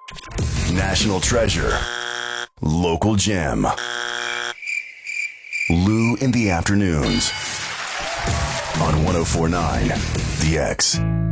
National treasure. Local gem. Lou in the afternoons. On 1049 The X.